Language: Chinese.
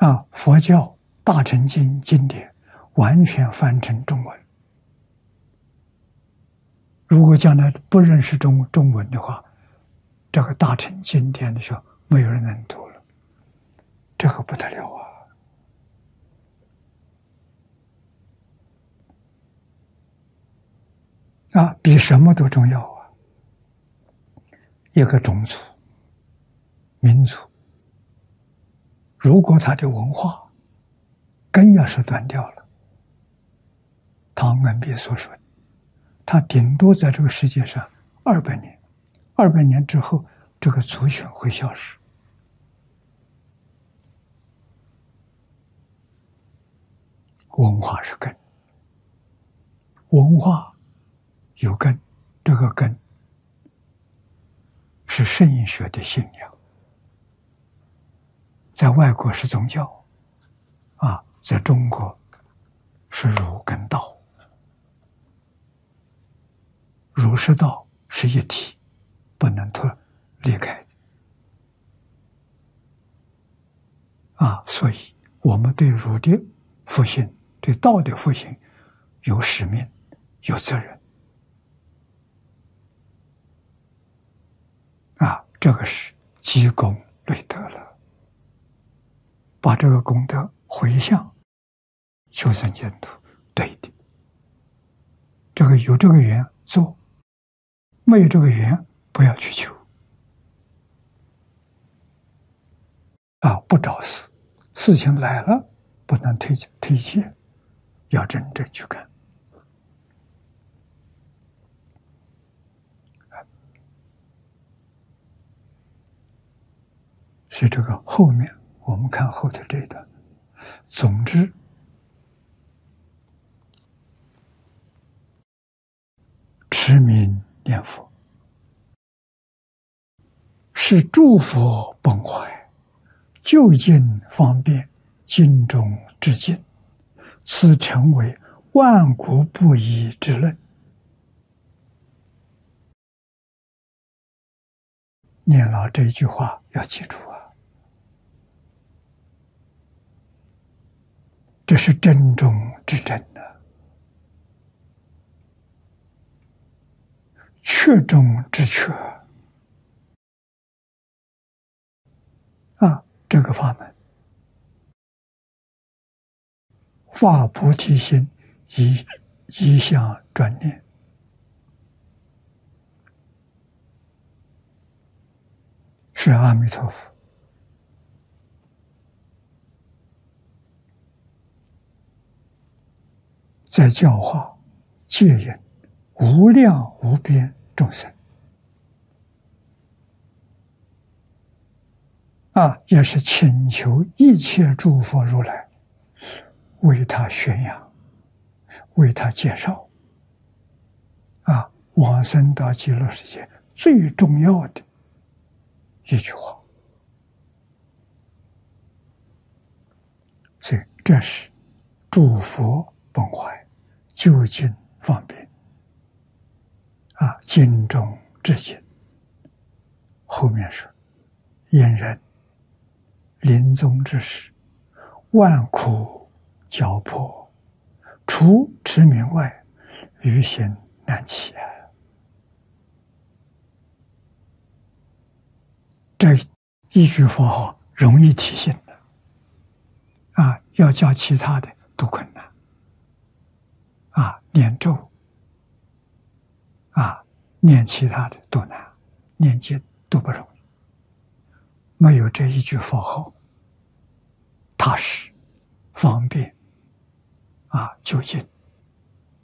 佛教大乘经典完全翻成中文。如果将来不认识中文的话，这个大乘经典的时候，没有人能读了，这个不得了比什么都重要啊！一个种族、民族，如果他的文化根要是断掉了，唐安别所说的，他顶多在这个世界上200年，200年之后，这个族群会消失。文化是根，文化有根，这个根是圣学的信仰，在外国是宗教，在中国是儒跟道，儒释道是一体，不能离开的所以我们对儒的复兴，对道的复兴有使命，有责任这个是积功累德了，把这个功德回向求生净土，对的。这个有这个缘做，没有这个缘不要去求不找死，事情来了不能推卸，要认真去干。所以这个后面我们看后头这一段，总之持名念佛是诸佛本怀，究竟方便，经中致敬，此成为万古不移之论。念老这一句话要记住这是真中之真的，确中之确这个法门，发菩提心，一向专念，是阿弥陀佛在教化戒引无量无边众生也是请求一切诸佛如来为他宣扬，为他介绍往生到极乐世界最重要的一句话。所以这是诸佛本怀，究竟方便经中致敬。后面说因人临终之时，万苦交迫，除持名外，余行难起这一句佛号容易提醒的要教其他的都困难念咒念其他的都难，念经都不容易。没有这一句佛号踏实方便究竟